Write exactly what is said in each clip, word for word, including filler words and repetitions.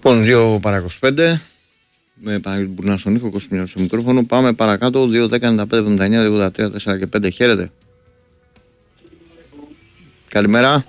Λοιπόν, δύο παρά είκοσι πέντε. Με Παναγιώτη Μπουρνά στον ήχο, είκοσι minutos στο μικρόφωνο. Πάμε παρακάτω. δύο δέκα ενενήντα πέντε εβδομήντα εννιά ογδόντα τρία τέσσερα και πέντε. Χαίρετε. Καλημέρα.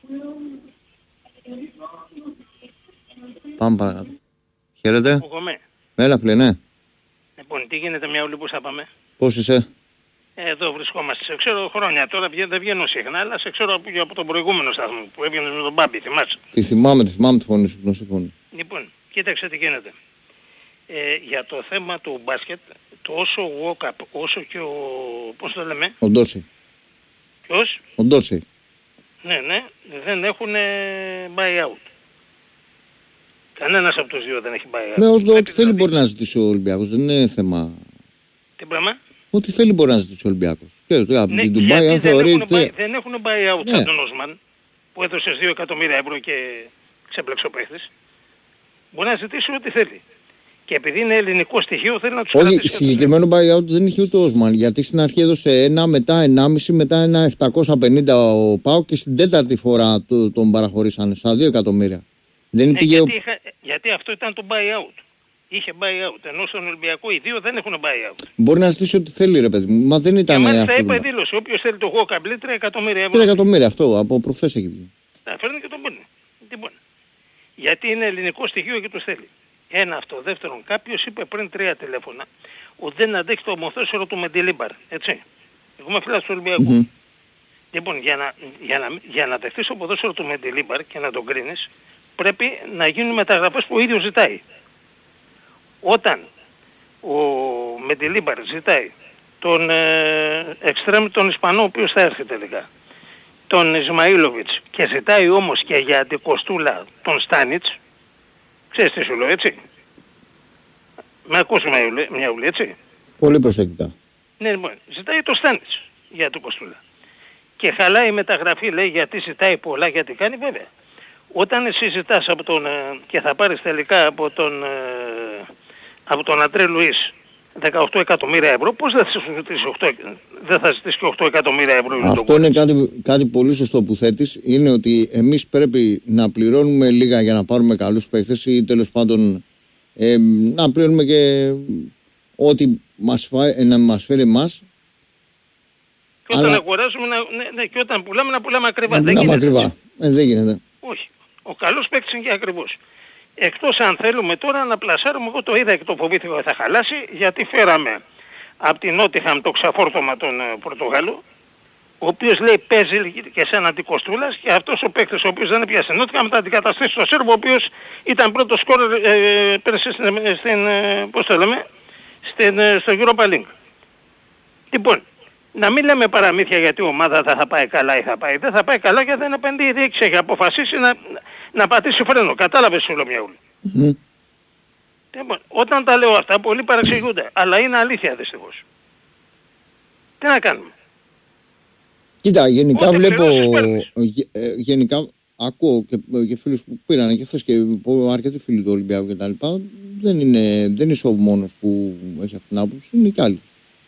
Πάμε παρακάτω. Χαίρετε. Έλα, φίλε, ναι. Λοιπόν, τι γίνεται μια όλη που θα πάμε. Πώς είσαι? Εδώ βρισκόμαστε. Σε ξέρω χρόνια τώρα, δεν βγαίνω συχνά, αλλά σε ξέρω από, από τον προηγούμενο σταθμό που έβγαινε με τον Μπάμπη, θυμάσαι. Τη θυμάμαι, τη θυμάμαι τη φωνή σου, γνωστή φωνή. Λοιπόν, κοίταξε τι γίνεται. Ε, για το θέμα του μπάσκετ, το όσο ο Walkup, όσο και ο... πώς το λέμε? Ο Ντόρση. Ποιος? Ο Ντόρση. Ναι, ναι, δεν έχουν buyout. Κανένας από τους δύο δεν έχει buyout. Ναι, όσο ό,τι θέλει μπορεί να ζητήσει ο Ολυμπιακός, δεν είναι θέμα. Τι πράγμα? Ό,τι θέλει μπορεί να ζητήσει ο Ολυμπιακός. Και το ναι, την Dubai, αν θεωρεί... Δεν, δεν έχουν buyout σαν τον Όσμαν, που έδωσε δύο εκατομμύρια ευρώ και ξέπλεξε ο παίχτης. Μπορεί να ζητήσει ό,τι θέλει. Και επειδή είναι ελληνικό στοιχείο θέλει να τους κρατήσει. Όχι, συγκεκριμένο buyout δεν είχε ούτε ο Όσμαν. Γιατί στην αρχή έδωσε ένα, μετά ενάμιση, μετά ένα επτακόσια πενήντα ο ΠΑΟΚ και στην τέταρτη φορά το, τον παραχωρήσανε στα δύο εκατομμύρια. Δεν ναι, πήγε... γιατί, είχα, γιατί αυτό ήταν το buyout. Είχε buyout. Ενώ στον Ολυμπιακό οι δύο δεν έχουν buyout. Μπορεί να ζητήσει ό,τι θέλει, ρε παιδί μου. Μα δεν ήταν. Και μάλιστα είπα δήλωση. Όποιος θέλει το Walkup τρία εκατομμύρια ευρώ. τρία εκατομμύρια αυτό από προχθές έχει βγει. Θα φέρνει και τον πόνι. Λοιπόν. Γιατί είναι ελληνικό στοιχείο και το θέλει. Ένα αυτό. Δεύτερον, κάποιος είπε πριν τρία τηλέφωνα ότι δεν αντέχει το ομοθέσιο του Μεντιλίμπαρ. Έτσι. Εγώ είμαι φίλος του Ολυμπιακού. Mm-hmm. Λοιπόν, για να, για να, για να δεχτείς το ποδόσφαιρο του Μεντιλίμπαρ και να τον κρίνεις, πρέπει να γίνουν μεταγραφές που ο ίδιος ζητάει. Όταν ο Μεντιλίμπαρ ζητάει τον ε, εξτρέμ τον Ισπανό, ο οποίος θα έρθει τελικά, τον Ισμαήλοβιτς, και ζητάει όμως και για αντικοστούλα τον Στάνιτς, ξέρεις τι σου λέω, έτσι. Με ακούς μια ουλή, έτσι. Πολύ προσεκτικά. Ναι, λοιπόν, ζητάει το Στάνιτς για αντικοστούλα. Και χαλάει η μεταγραφή, λέει, γιατί ζητάει πολλά, γιατί κάνει, βέβαια. Όταν εσύ ζητάς από τον, και θα πάρεις τελικά από τον, από τον Αντρέ Λουίς δεκαοκτώ εκατομμύρια ευρώ, πώς δεν θα ζητήσει οκτώ, δεν θα ζητήσει και οκτώ εκατομμύρια ευρώ? Αυτό είναι κάτι, κάτι πολύ σωστό που θέτεις. Είναι ότι εμείς πρέπει να πληρώνουμε λίγα για να πάρουμε καλούς παίκτες ή τέλος πάντων ε, να πληρώνουμε και ό,τι μας, φά, να μας φέρει εμάς. Και όταν αλλά... αγοράζουμε, να, ναι, ναι, και όταν πουλάμε να πουλάμε ακριβά. Να δεν πουλάμε γίνεται. ακριβά. Ε, δεν γίνεται. Όχι. Ο καλός παίκτης είναι και ακριβώς. Εκτός αν θέλουμε τώρα να πλασάρουμε, εγώ το είδα και το φοβήθηκα ότι θα χαλάσει, γιατί φέραμε από την Νότιχαμ το ξαφόρτωμα τον uh, Πορτογάλο, ο οποίος λέει παίζει και σαν αντικοστούλας, και αυτός ο παίκτης ο οποίος δεν έπιασε Νότιχαμ θα αντικαταστήσει τον Σέρβο, ο οποίος ήταν πρώτος σκόρερ ε, πέρασε στην, στην, ε, πώς το λέμε, στην, ε, στο Europa League. Λοιπόν, να μην λέμε παραμύθια γιατί η ομάδα θα, θα πάει καλά ή θα πάει. Δεν θα πάει καλά γιατί δεν επενδύει η διοίκηση. Έχει αποφασίσει να, να πατήσει φρένο. Κατάλαβες σου λέω μια ούλη. Mm-hmm. Λοιπόν, όταν τα λέω αυτά πολλοί παρεξηγούνται. Αλλά είναι αλήθεια δυστυχώς. Τι να κάνουμε. Κοίτα, γενικά Ό,τι βλέπω, ε, γενικά ακούω και, και φίλους που πήραν και χθες και αρκετοί φίλοι του Ολυμπιακού και τα λοιπά. Δεν είναι, δεν είσαι ο μόνος που έχει αυτή την άποψη, είναι και άλλοι.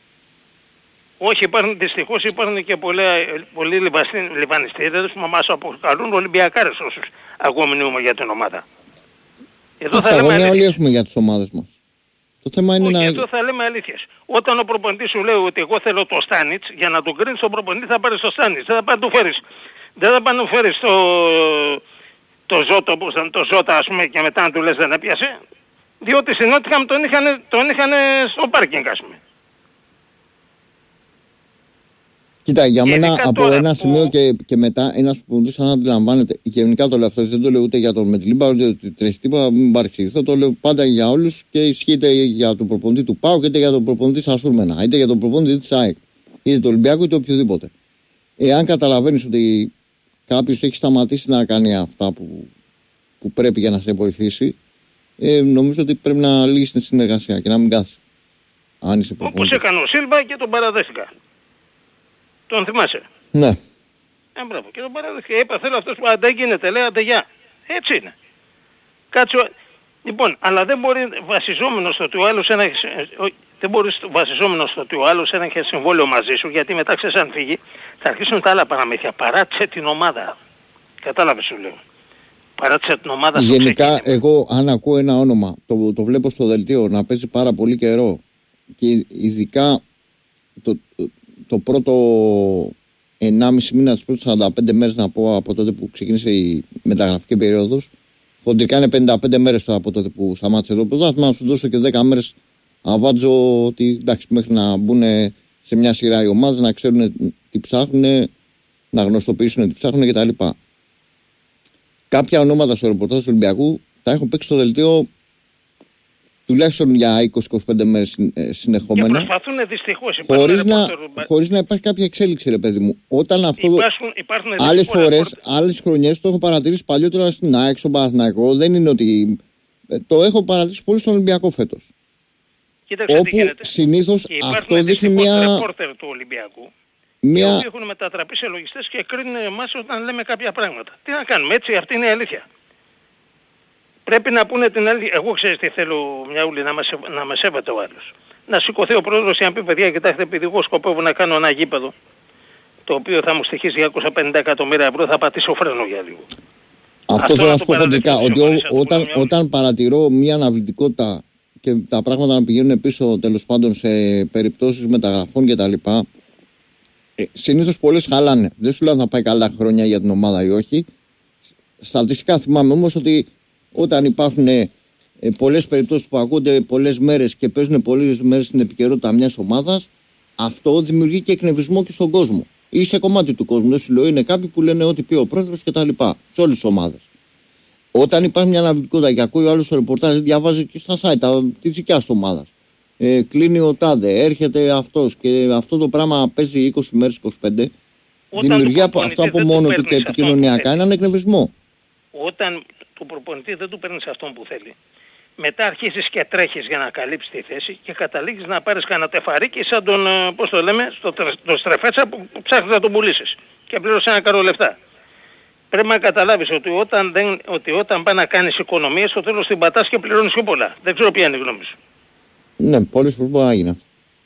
Όχι, υπάρχουν, δυστυχώς υπάρχουν και πολλοί λιβανιστήρες που μας αποκαλούν Ολυμπιακάρες όσους αγωνιούμε για την ομάδα. Εδώ θα λέμε αλήθειες. Όλοι έχουμε για τις ομάδες μας. Το θέμα είναι Όχι, να... εδώ θα λέμε αλήθειες. Όταν ο προπονητής σου λέει ότι εγώ θέλω το Στάνιτς, για να τον κρίνεις τον προπονητή θα πάρεις το Στάνιτς. Δεν θα πάνε να του φέρεις. Δεν θα πάνε να του φέρεις το, το Ζώτο, που ήταν το Ζώτα ας πούμε, και μετά να του λες δεν έπιασε. Διότι στην Νότιχαμ τον είχαν, τον είχαν στο πάρκινγκ ας πούμε. Κοίτα, για μένα γενικά από τώρα, ένα που... σημείο και, και μετά ένας προπονητής αν αντιλαμβάνεται, και γενικά το λέω αυτό, δεν το λέω ούτε για τον Μετλίμπα, ούτε ότι τρέχει τίποτα, μην παρεξηγηθώ, το λέω πάντα για όλους και ισχύει είτε για τον προπονητή του ΠΑΟΚ, είτε για τον προπονητή της Ασούρμενα, είτε για τον προπονητή της ΑΕΚ, είτε του Ολυμπιακού, είτε οποιοδήποτε. Εάν καταλαβαίνεις ότι κάποιος έχει σταματήσει να κάνει αυτά που, που πρέπει για να σε βοηθήσει, ε, νομίζω ότι πρέπει να λύσεις την συνεργασία και να μην κάθεσαι. Αν είσαι προπονητής. Όπως έκανε ο Σίλβα και τον παραδέχτηκα. Τον θυμάσαι. Ναι. Ε, μπράβο. Και τον παραδέχτηκα. Είπα θέλω αυτός που δεν γίνεται. Λέει άντε γεια. Έτσι είναι. Κάτσο. Λοιπόν, αλλά δεν μπορεί βασιζόμενο στο ότι ο άλλος ένα... δεν μπορείς βασιζόμενο στο ότι ο άλλος ένα έχει συμβόλαιο μαζί σου, γιατί μετά ξέρεις αν φύγει θα αρχίσουν τα άλλα παραμύθια. Παράτησε την ομάδα. Κατάλαβες σου λέω. παράτησε την ομάδα. Γενικά, εγώ αν ακούω ένα όνομα, το, το βλέπω στο δελτίο να παίζει πάρα πολύ καιρό και ειδικά το, το, το πρώτο ενάμιση μήνα, τις πρώτες σαράντα πέντε μέρες να πω από τότε που ξεκίνησε η μεταγραφική περίοδος. Χοντρικά είναι πενήντα πέντε μέρες τώρα από τότε που σταμάτησε το πρωτάθλημα. Να σου δώσω και δέκα μέρες αβάτζω ότι εντάξει, μέχρι να μπουν σε μια σειρά οι ομάδες, να ξέρουν τι ψάχνουν, να γνωστοποιήσουν τι ψάχνουν κτλ. Κάποια ονόματα στο ρεπορτάζ του Ολυμπιακού τα έχω παίξει στο δελτίο τουλάχιστον για είκοσι με είκοσι πέντε μέρες συνεχόμενα. Και προσπαθούν δυστυχώς. Χωρίς να, χωρίς να υπάρχει κάποια εξέλιξη, ρε παιδί μου. Όταν αυτό. Υπάρχουν, υπάρχουν άλλες φορές, άλλες χρονιές το έχω παρατηρήσει παλιότερα στην ΑΕΚ, στον Παναθηναϊκό. Δεν είναι ότι. Το έχω παρατηρήσει πολύ στον Ολυμπιακό φέτος. Κοίταξε, όπου συνήθως αυτό δείχνει μια. Ρεπόρτερ του Ολυμπιακού. Μια... Οι οποίοι έχουν μετατραπεί σε λογιστές και κρίνουν εμάς όταν λέμε κάποια πράγματα. Τι να κάνουμε, έτσι, αυτή είναι η αλήθεια. Πρέπει να πούνε την αλήθεια. Εγώ ξέρεις τι θέλω, μια ούλη, να με, να με σέβεται ο άλλος. Να σηκωθεί ο πρόεδρος και να πει, παιδιά, κοιτάξτε, επειδή εγώ σκοπεύω να κάνω ένα γήπεδο, το οποίο θα μου στοιχίσει διακόσια πενήντα εκατομμύρια ευρώ, θα πατήσω φρένο για λίγο. Αυτό, Αυτό θέλω να σου πω χοντρικά, ότι ό, όταν, όταν παρατηρώ μια αναβλητικότητα και τα πράγματα να πηγαίνουν πίσω, τέλος πάντων, σε περιπτώσεις μεταγραφών κτλ. Ε, συνήθως πολλές χαλάνε. Δεν σου λέω αν θα πάει καλά χρόνια για την ομάδα ή όχι. Στατιστικά θυμάμαι όμως ότι όταν υπάρχουν ε, πολλές περιπτώσεις που ακούνται πολλές μέρες και παίζουν πολλές μέρες στην επικαιρότητα μιας ομάδας, αυτό δημιουργεί και εκνευρισμό και στον κόσμο. Ή σε κομμάτι του κόσμου. Δεν σου λέω, είναι κάποιοι που λένε ό,τι πει ο πρόεδρος κτλ. Σε όλες τις ομάδες. Όταν υπάρχει μια αναβλητικότητα και ακούει ο άλλος το ρεπορτάζ, διαβάζει και στα site τη δικιά του ομάδα. Ε, κλείνει ο τάδε, έρχεται αυτός και αυτό το πράγμα παίζει είκοσι μέρες, είκοσι πέντε. Δημιουργεί από, αυτό από μόνο του και επικοινωνιακά έναν εκνευρισμό. Όταν του προπονητή δεν του παίρνεις αυτόν που θέλει, μετά αρχίζεις και τρέχεις για να καλύψεις τη θέση και καταλήγεις να πάρεις κανένα τεφαρίκι σαν τον, πώς το λέμε, στο, το στρεφέτσα που, που ψάχνεις να τον πουλήσεις και πλήρωσε ένα καρό λεφτά. Πρέπει να καταλάβεις ότι όταν, δεν, ότι όταν πάει να κάνεις οικονομίες, στο τέλος την πατάς και πληρώνεις πιο πολλά. Δεν ξέρω ποια είναι η γνώμη σου. Ναι, πολλές φορές μπορεί να γίνει.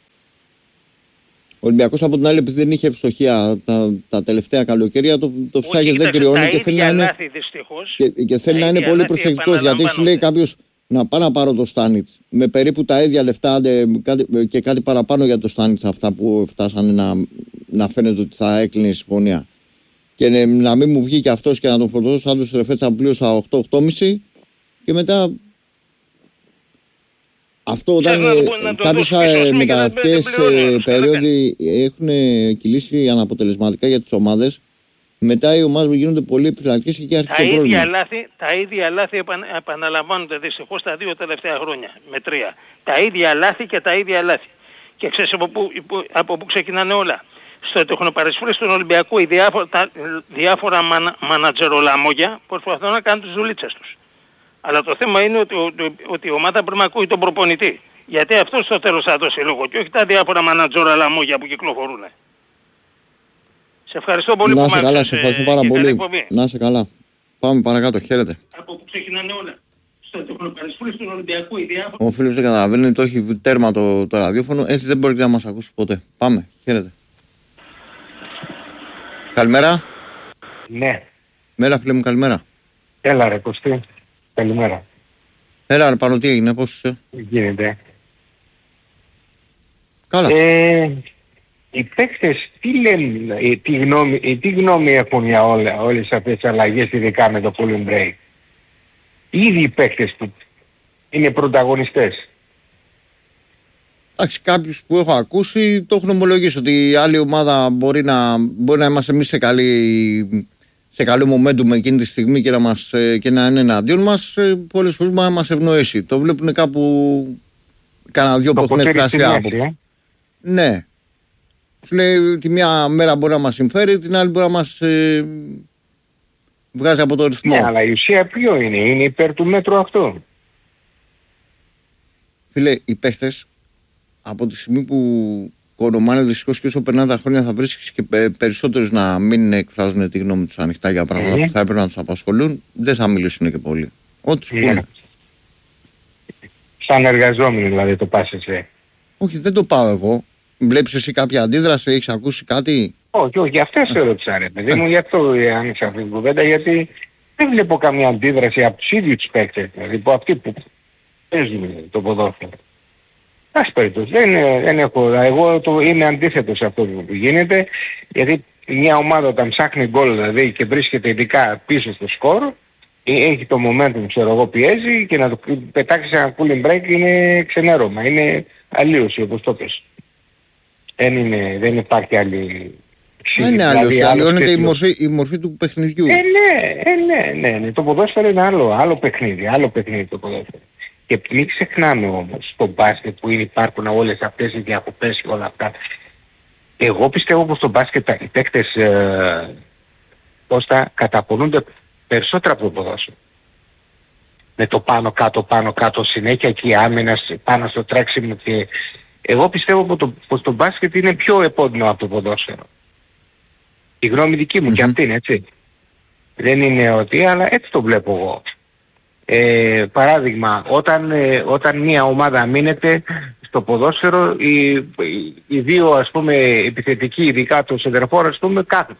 Ο Ολυμπιακός από την άλλη, επειδή δεν είχε ευστοχία τα, τα τελευταία καλοκαίρια, το, το ψάχνει, δεν κρυώνει και θέλει να είναι, λάθη, και, και θέλει να είναι πολύ προσεκτικός. Γιατί σου λέει κάποιος να πάω να πάρω το Στάνιτς με περίπου τα ίδια λεφτά και κάτι παραπάνω για το Στάνιτς, αυτά που φτάσανε να, να φαίνεται ότι θα έκλεινε η συμφωνία. Και ναι, να μην μου βγει και αυτός και να τον φορτώσω σαν τους Ρεφέτσα που πλήρωσα οκτώ οκτώ κόμμα πέντε και μετά. Αυτό όταν κάποιες μεταγραφικές περίοδοι έχουν κυλήσει αναποτελεσματικά για τις ομάδες, μετά οι ομάδες γίνονται πολύ επιφυλακτικές και εκεί αρχίζει το πρόβλημα. Λάθη, τα ίδια λάθη επανα, επαναλαμβάνονται δυστυχώς τα δύο τελευταία χρόνια, με τρία. Τα ίδια λάθη και τα ίδια λάθη. Και ξέρεις από πού, από πού ξεκινάνε όλα. Στο ότι έχουν παρεσφρήσει στον Ολυμπιακό οι διάφορα, τα, διάφορα μανα, μανατζερολαμόγια προσπαθούν να κάνουν τις δουλίτσες τους. Αλλά το θέμα είναι ότι, ότι, ότι η ομάδα πρέπει να ακούει τον προπονητή. Γιατί αυτό στο τέλος θα δώσει λόγο και όχι τα διάφορα μανατζόρα λαμόγια που κυκλοφορούν. Σε ευχαριστώ πολύ να που σε καλά, σε ευχαριστώ πάρα πολύ. Να σε καλά. Πάμε παρακάτω, χαίρετε. Από που ξεκινάνε όλα. Στο τεχνοπαρισφούρι στον Ολυμπιακό η διάφορα. Ο φίλος δεν καταλαβαίνει, το έχει τέρμα το, το ραδιόφωνο, έτσι δεν μπορεί να μας ακούσει ποτέ. Πάμε, χαίρετε. Καλημέρα. Ναι. Μέρα φίλε μου, καλημέρα. Έλα ρε Κωστή. Καλημέρα. Έλα ρε πάνω, τι έγινε, πώς είσαι? Γίνεται. Καλά. Ε, οι παίκτες τι λένε, τι γνώμη, τι γνώμη έχουν για όλα, όλες αυτές τις αλλαγές, ειδικά με το cooling break? Ήδη οι παίκτες που είναι πρωταγωνιστές. Εντάξει, κάποιους που έχω ακούσει το έχουν ομολογήσει ότι η άλλη ομάδα μπορεί να, μπορεί να είμαστε εμείς σε καλή... σε καλό momentum εκείνη τη στιγμή και να, μας, και να είναι εναντίον μας, πολλές φορές μπορεί να μας ευνοήσει. Το βλέπουν κάπου κανένα δυο που έχουν εκφράσει άποψη. Ε? Ναι. Σου λέει τη μία μέρα μπορεί να μας συμφέρει, την άλλη μπορεί να μας ε, βγάζει από το ρυθμό. Ναι, αλλά η ουσία ποιο είναι, είναι υπέρ του μέτρου αυτό. Φίλε, οι παίχτες από τη στιγμή που κονομάνε, δυστυχώς και όσο περνάνε τα χρόνια θα βρίσκεις και περισσότερους να μην εκφράζουν τη γνώμη τους ανοιχτά για πράγματα mm-hmm. που θα έπρεπε να τους απασχολούν, δεν θα μιλήσουν και πολύ. Ό,τι σου πούνε. Σαν εργαζόμενοι δηλαδή το πας εσύ? Όχι, δεν το πάω εγώ. Βλέπεις εσύ κάποια αντίδραση, έχεις ακούσει κάτι? Όχι, όχι, γι' αυτό σε ρώτησα ρε παιδί μου, γι' αυτό άνοιξα αυτή την κουβέντα, γιατί δεν βλέπω καμία αντίδραση από τους ίδιους τους παίκτες, δηλαδή από αυτοί που παίζουν το ποδόσφαιρο. Ας περιπτώσει, δεν, δεν έχω, εγώ το, είμαι αντίθετος σε αυτό που γίνεται, γιατί μια ομάδα όταν ψάχνει γκολ δηλαδή και βρίσκεται ειδικά πίσω στο σκορ, έχει το momentum, ξέρω εγώ, πιέζει και να το πετάξει ένα cooling break είναι ξενέρωμα, είναι αλλίωση όπως το πες. Δεν, είναι, δεν υπάρχει άλλη... Δεν είναι αλλίωση, αλλοιώνεται η μορφή, η μορφή του παιχνιδιού. Ε, ναι, ε, ναι, ναι, ναι, το ποδόσφαιρο είναι άλλο, άλλο παιχνίδι, άλλο παιχνίδι το ποδόσφαιρο. Και μην ξεχνάμε όμως στο μπάσκετ που υπάρχουν όλες αυτές οι διακοπές και όλα αυτά. Εγώ πιστεύω πως στο μπάσκετ οι παίκτες ε, Κώστα καταπονούνται περισσότερα από το ποδόσφαιρο. Με το πάνω κάτω πάνω κάτω συνέχεια και η άμυνα πάνω στο τρέξιμο και... Εγώ πιστεύω πως το, πως το μπάσκετ είναι πιο επώδυνο από το ποδόσφαιρο. Η γνώμη δική μου mm-hmm. και αυτή είναι έτσι. Δεν είναι ότι, αλλά έτσι το βλέπω εγώ. Ε, παράδειγμα, όταν, ε, όταν μια ομάδα μείνεται στο ποδόσφαιρο, οι, οι, οι δύο ας πούμε επιθετικοί, ειδικά το σεντερφόρ ας πούμε, κάθεται.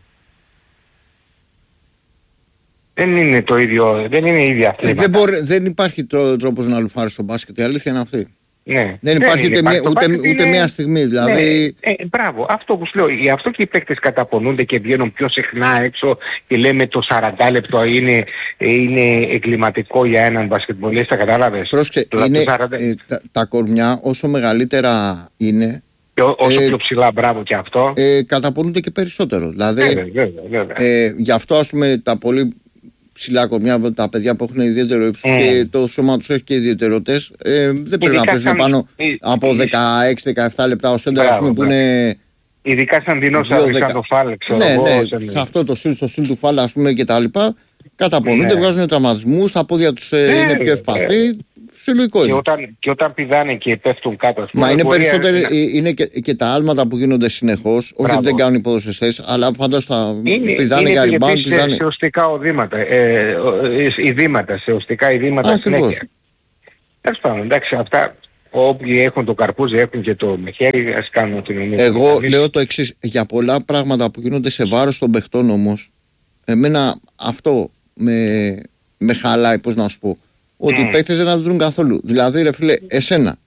Δεν είναι το ίδιο, δεν είναι η ίδια ε, δεν, μπορεί, δεν υπάρχει τρό, τρόπος να λουφάρει στο μπάσκετ, η αλήθεια είναι αυτή. Ναι. Δεν υπάρχει ούτε, μία, ούτε, ούτε είναι... μία στιγμή, δηλαδή... Ναι. Ε, μπράβο, αυτό που σου λέω, γι' αυτό και οι παίκτες καταπονούνται και βγαίνουν πιο συχνά έξω και λέμε το σαράντα λεπτό είναι, είναι εγκληματικό για έναν μπασκετμπολίστα, κατάλαβες. Πρόσεξε, είναι, σαράντα... ε, τα, τα κορμιά όσο μεγαλύτερα είναι... Και ό, όσο ε, πιο ψηλά, μπράβο και αυτό. Ε, καταπονούνται και περισσότερο, δηλαδή... Βέβαια, βέβαια, βέβαια. Ε, γι' αυτό ας πούμε τα πολύ... ψηλά κορμιά, τα παιδιά που έχουν ιδιαίτερο ύψος mm. και το σώμα τους έχει και ιδιαιτερότητες, ε, δεν πρέπει να παίζουν πάνω η... από δεκαέξι δεκαεπτά λεπτά ο σέντερ, ας πούμε, που είναι... Ειδικά σαν δεινόσαυροι, σαν το Φάλ, ξέρω ναι, εγώ. Ναι, σε αυτό το στυλ, στο στυλ του Φάλ, ας πούμε, και τα λοιπά, καταπονούνται, ναι. Βγάζουν τραυματισμούς, τα πόδια τους ε, ναι, είναι πιο ευπαθή. Ναι. Φυσιολογικό είναι. Και όταν, και όταν πηδάνε και πέφτουν κάτω, ας πούμε. Μα είναι περισσότερο, να... είναι και, και τα άλματα που γίνονται συνεχώς. Όχι ότι δεν κάνουν οι ποδοσφαιριστές, αλλά φαντάζομαι πηδάνε για rebound, πηδάνε. Σε οστικά οδήματα, ε, ειδήματα, σε οστικά ειδήματα συνέχεια. Τέλος πάντων, εντάξει, αυτά όποιοι έχουν το καρπούζι έχουν και το μεχαίρι, ας κάνουν την ομιλία. Εγώ λέω το εξής, για πολλά πράγματα που γίνονται σε βάρος των παιχτών όμως, εμένα αυτό με, με χαλάει, πώς να σου πω. Ότι mm. οι παίκτες δεν αντιδρούν καθόλου. Δηλαδή, ρε φίλε, εσένα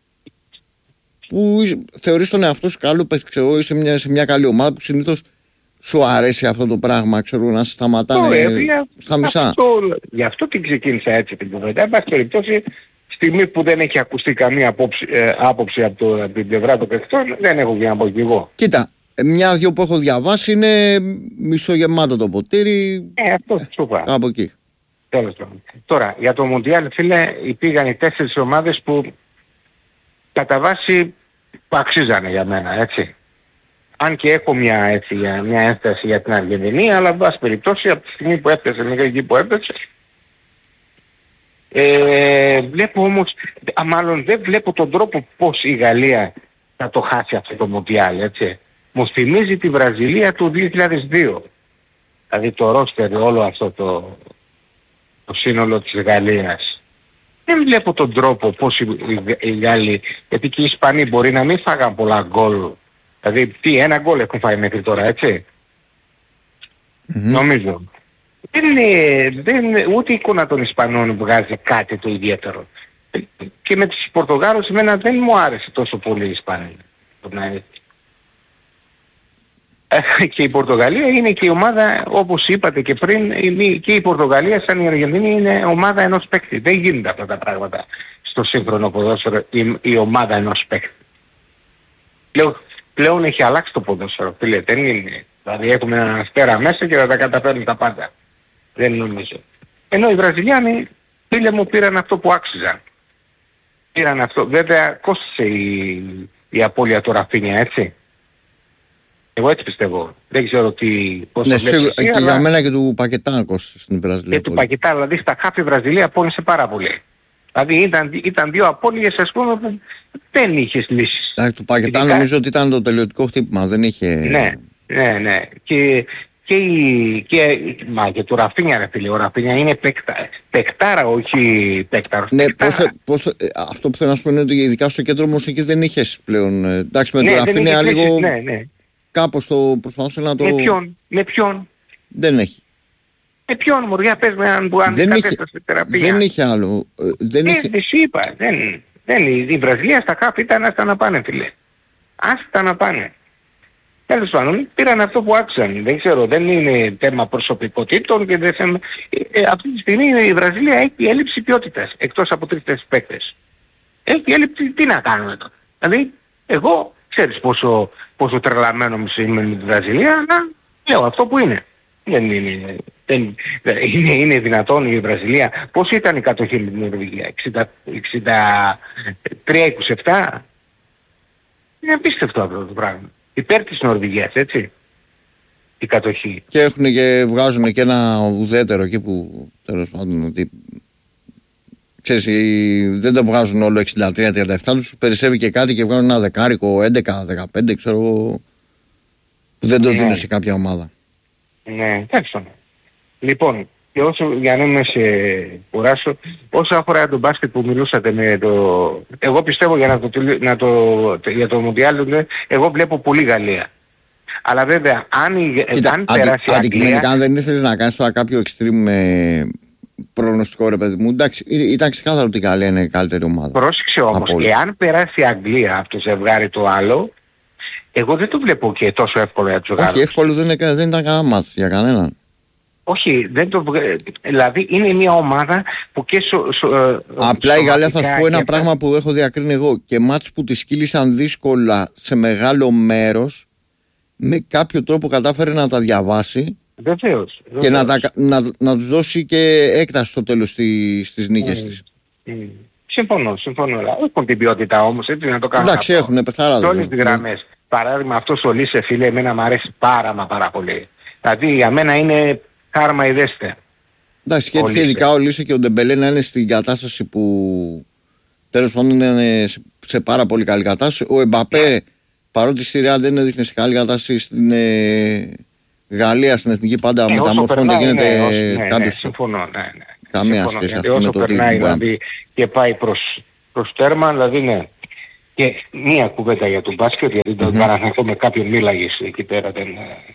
που θεωρείς τον εαυτό σου καλό παίκτη, ξέρω, είσαι μια, σε μια καλή ομάδα που συνήθως σου αρέσει αυτό το πράγμα, ξέρω, να σε σταματάνε oh, ε, στα μισά. Αυτό, γι' αυτό την ξεκίνησα έτσι την κουβέντα. Εν πάση περιπτώσει, στιγμή που δεν έχει ακουστεί καμία άποψη, ε, άποψη από, το, από την πλευρά των παικτών, δεν έχω για να πω κι εγώ. Κοίτα, μια-δυο που έχω διαβάσει είναι μισογεμάτο το ποτήρι. Ε, αυτό σου είπα. Από εκεί. Τέλος πάντων. Τώρα, για το Μουντιάλ, φίλε, πήγαν οι τέσσερις ομάδες που κατά βάση αξίζανε για μένα, έτσι. Αν και έχω μια, έτσι, μια ένσταση για την Αργεντινή, αλλά εν πάση περιπτώσει από τη στιγμή που έπαιζε, μέχρι εκεί που έπαιζε, ε, βλέπω όμως, α, μάλλον δεν βλέπω τον τρόπο πώς η Γαλλία θα το χάσει αυτό το Μουντιάλ, έτσι. Μου θυμίζει τη Βραζιλία του δύο χιλιάδες δύο. Δηλαδή το ρόστερ, όλο αυτό το... το σύνολο της Γαλλίας. Δεν βλέπω τον τρόπο πώς οι, οι, οι Γάλλοι, γιατί και οι Ισπανοί μπορεί να μην φάγαν πολλά γκολ. Δηλαδή, τι, ένα γκολ έχουν φάει μέχρι τώρα, έτσι. Mm-hmm. Νομίζω. Δεν είναι, δεν, ούτε η εικόνα των Ισπανών βγάζει κάτι το ιδιαίτερο. Και με τους Πορτογάλους, εμένα δεν μου άρεσε τόσο πολύ η Ισπανία. Και η Πορτογαλία είναι και η ομάδα, όπως είπατε και πριν, και η Πορτογαλία σαν η Αργεντινή είναι ομάδα ενός παίκτη. Δεν γίνονται αυτά τα πράγματα στο σύγχρονο ποδόσφαιρο, η, η ομάδα ενός παίκτη. Πλέον, πλέον έχει αλλάξει το ποδόσφαιρο, φίλε, δεν είναι. Δηλαδή έχουμε έναν αστέρα μέσα και θα τα καταφέρνει τα πάντα. Δεν νομίζω. Ενώ οι Βραζιλιάνοι, φίλε μου, πήραν αυτό που άξιζαν. Πήραν αυτό. Βέβαια κόστησε η, η απώλεια του Ραφίνια, έτσι. Εγώ έτσι πιστεύω. Δεν ξέρω τι... Πώς ναι, το σίγουρα, εσύ, και αλλά... για μένα και του Πακετά κόστησε στην Βραζιλία. Και του Πακετά, δηλαδή στα χάφη Βραζιλία πόνισε πάρα πολύ. Δηλαδή ήταν, ήταν δύο απώλειες, ας πούμε, που δεν είχες λύσεις. Εντάξει, του Πακετά ειδικά... νομίζω ότι ήταν το τελειωτικό χτύπημα, δεν είχε... Ναι, ναι, ναι. Και, και, η, και, μα, και του Ραφίνια, ρε φίλε, ο Ραφίνια είναι παικτά, παικτάρα, όχι παίκταρος. Ναι, πώς, πώς, αυτό που θέλω να σου πω είναι ότι ειδικά στο κέντρο όμως εκεί δεν είχες πλέον... Εντάξει, με ναι, το Ραφίνια λίγο... Ναι, ναι. Κάπως το προσπαθούσε να το... Με ποιον, με ποιον. Δεν έχει. Με ποιον Μωριά, πες με αν που αν δεν, είχε, θεραπεία. δεν είχε άλλο. Δεν ε, είχε... δεν σου είπα. Δεν, δεν, η Βραζιλία στα κάπου ήταν άστα να πάνε, φίλε. Άστα να πάνε. Τέλος πάντων, πήραν αυτό που άκουσαν. Δεν ξέρω, δεν είναι θέμα προσωπικότητων και δεν θέμα... Ε, αυτή τη στιγμή η Βραζιλία έχει έλλειψη ποιότητας, εκτός από τρεις-τέσσερις παίκτες. Έχει έλλειψη, τι να κάνουμε τώρα. Δηλαδή, εγώ, ξέρεις πόσο, πόσο τρελαμένο μου είμαι με τη Βραζιλία, να λέω αυτό που είναι. Δεν είναι, δεν, είναι, είναι δυνατόν η Βραζιλία. Πώς ήταν η κατοχή με την Νορβηγία, εξήντα τρία είκοσι επτά. Είναι απίστευτο αυτό το πράγμα. Υπέρ της Νορβηγίας, έτσι, η κατοχή. Και έχουν και βγάζουν και ένα ουδέτερο εκεί που τέλος πάντων ότι ξέρεις, δεν τα βγάζουν όλο εξήντα τρία τριάντα επτά, τους περισσεύει και κάτι και βγάζουν ένα δεκάρικο, έντεκα δεκαπέντε, ξέρω εγώ, που δεν το δίνουν σε κάποια ομάδα. Ναι, τέλος. Λοιπόν, και όσο, για να μην σε κουράσω, όσο αφορά τον μπάσκετ που μιλούσατε με το... Εγώ πιστεύω για, να το, να το, για το Μουντιάλ, εγώ βλέπω πολύ Γαλλία. Αλλά βέβαια, αν, Κοίτα, αν αντι, περάσει η αντικειμενικά, αν δεν ήθελες να κάνεις τώρα κάποιο extreme ε, προγνωστικό, ρε παιδί μου, εντάξει, ήταν ξεκάθαρο ότι η Γαλλία είναι η καλύτερη ομάδα. Πρόσεξε όμως, εάν περάσει η Αγγλία από το ζευγάρι το άλλο, εγώ δεν το βλέπω και τόσο εύκολο για τους Γάλλους. Όχι, εύκολο δεν, είναι, δεν ήταν κανένα μάτς για κανέναν. Όχι, δεν το... δηλαδή είναι μια ομάδα που και σο, σο, απλά η Γαλλία, θα σου πω ένα πράγμα που έχω διακρίνει εγώ, και μάτς που τη κύλησαν δύσκολα σε μεγάλο μέρος, με κάποιο τρόπο κατάφερε να τα διαβάσει. Βεβαίως, βεβαίως. Και να, τα, να, να τους δώσει και έκταση στο τέλος στη, στις νίκες mm. της. Mm. Συμφωνώ, συμφωνώ. Έχουν την ποιότητα όμως, έτσι να το κάνουν. Εντάξει, έχουν πεθαράδες. Σε όλες τις γραμμές. Παράδειγμα, αυτός ο Λίσε, φίλε, εμένα μου αρέσει πάρα μα πάρα πολύ. Δηλαδή για μένα είναι κάρμα ιδέστε. Εντάξει, και έτσι ειδικά ο Λίσε και ο Ντεμπελέ να είναι στην κατάσταση που τέλος πάντων είναι σε πάρα πολύ καλή κατάσταση. Ο Εμπαπέ, παρότι στη Ρεάλ δεν έδειχνε σε καλή κατάσταση, στην ε, Γαλλία, στην εθνική πάντα ε, μεταμορφώνεται, γίνεται ναι, ναι, ναι, κάποιος. Ναι, συμφωνώ, ναι, ναι. Καμία συμφωνώ, σχέση, γιατί ας πούμε, όσο το περνάει, τι δηλαδή, και πάει προς, προς τέρμα, δηλαδή ναι. Και μία κουβέντα για τον μπάσκετ, γιατί τον mm-hmm. Παναθηναϊκό με κάποιον μίλαγες εκεί πέρα, δεν...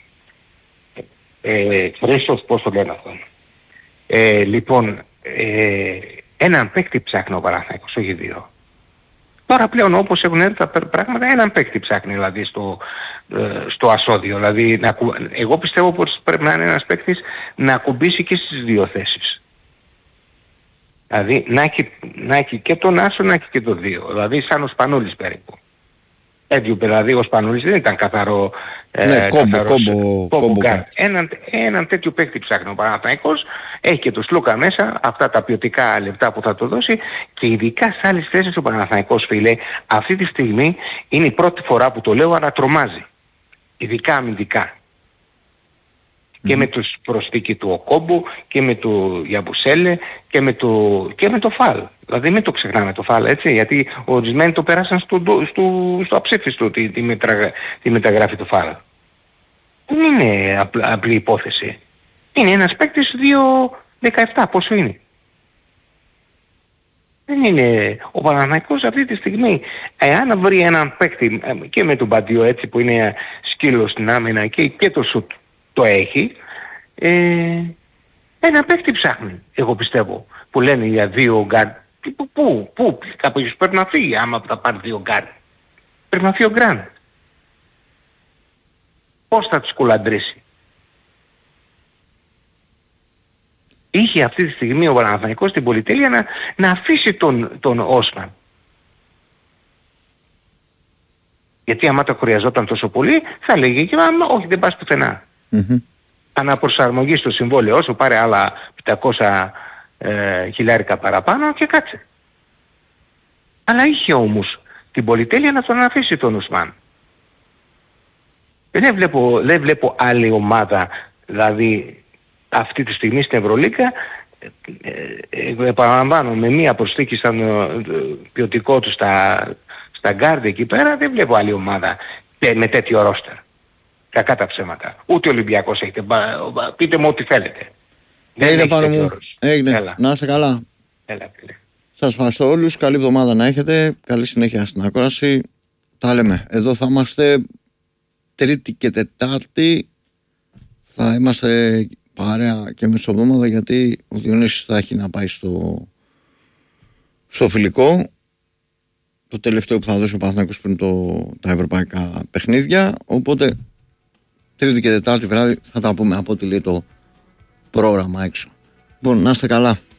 Ε, Χρήστος, πώς το λένε αυτό. Ε, λοιπόν, ε, έναν παίκτη ψάχνει ο Παναθηναϊκός, όχι δύο. Τώρα πλέον όπως έχουν έρθει τα πράγματα, έναν παίκτη ψάχνει δηλαδή στο, ε, στο ασώδιο. Δηλαδή, να, εγώ πιστεύω πως πρέπει να είναι ένας παίκτης να ακουμπήσει και στις δύο θέσεις. Δηλαδή να έχει, να έχει και τον άσο, να έχει και το δύο. Δηλαδή σαν ο Σπανούλης περίπου. Έτσι δηλαδή ο Σπανούλης δεν ήταν καθαρό... Ναι, ε, κόμπο, κόμπο, κόμπο. Έναν, έναν τέτοιο παίκτη ψάχνει ο Παναθηναϊκός, έχει και το Σλούκα μέσα, αυτά τα ποιοτικά λεπτά που θα το δώσει, και ειδικά σε άλλες θέσεις ο Παναθηναϊκός, φίλε, αυτή τη στιγμή είναι η πρώτη φορά που το λέω, αλλά τρομάζει. Ειδικά αμυντικά. Mm. Και με τους προσθήκη του Οκόμπου και με του Γιαμπουσέλε και με το, και με το Φαλ. Δηλαδή μην το ξεχνάμε το Φαλ, έτσι, γιατί ορισμένοι το πέρασαν στο, στο, στο αψήφιστο τη, τη, μετρα, τη μεταγράφη του Φαλ. Δεν είναι απλ, απλή υπόθεση. Είναι ένας παίκτης δύο δεκαεπτά, πόσο είναι. Δεν είναι ο Παναθηναϊκός αυτή τη στιγμή. Εάν βρει έναν παίκτη και με τον Μπαντιό, έτσι, που είναι σκύλος στην άμυνα και, και το σουτ το έχει, ε, ένα παίκτη ψάχνει, εγώ πιστεύω, που λένε για δύο γκάρ. Πού, πού, πού, κάποιος πρέπει να φύγει άμα θα πάρει δύο γκάρ. Πρέπει να φύγει ο Γκραντ. Πώς θα τους κουλαντρήσει. Είχε αυτή τη στιγμή ο Παναθηναϊκός την πολυτέλεια να, να αφήσει τον, τον Όσμαν. Γιατί άμα το χρειαζόταν τόσο πολύ, θα λέγει και όχι, δεν πας πουθενά. Mm-hmm. Αναπροσαρμογή στο συμβόλαιο όσο, πάρε άλλα πεντακόσια ε, χιλιάρικα παραπάνω και κάτσε. Αλλά είχε όμως την πολυτέλεια να τον αφήσει τον Ουσμάν. Δεν βλέπω, δεν βλέπω άλλη ομάδα, δηλαδή αυτή τη στιγμή στην Ευρωλίγκα, ε, ε, επαναλαμβάνω, με μία προσθήκη σαν ε, ποιοτικό του στα, στα γκάρντ εκεί πέρα, δεν βλέπω άλλη ομάδα ε, με τέτοιο ρόστερ. Κακά τα ψέματα. Ούτε ο Ολυμπιακός έχετε. Πείτε μου ό,τι θέλετε. Έγινε πάνω μου. Έγινε. Να είστε καλά. Έλα, φίλε. Σας ευχαριστώ όλους. Καλή εβδομάδα να έχετε. Καλή συνέχεια στην ακρόαση. Τα λέμε. Εδώ θα είμαστε Τρίτη και Τετάρτη. Θα είμαστε παρέα και μεσοβδόμαδα, γιατί ο Διονύσης θα έχει να πάει στο, στο φιλικό, το τελευταίο που θα δώσει ο Παναθηναϊκός πριν το, τα ευρωπαϊκά παιχνίδια. Οπότε Τρίτη και Τετάρτη βράδυ θα τα πούμε από ό,τι λέει το πρόγραμμα έξω. Λοιπόν, να είστε καλά.